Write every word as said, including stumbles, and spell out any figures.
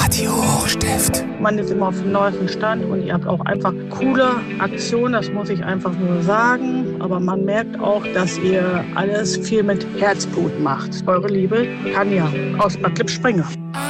Radio Hochstift. Man ist immer auf dem neuesten Stand und ihr habt auch einfach coole Aktionen, das muss ich einfach nur sagen. Aber man merkt auch, dass ihr alles viel mit Herzblut macht. Eure Liebe, Tanja aus Bad Lippspringe.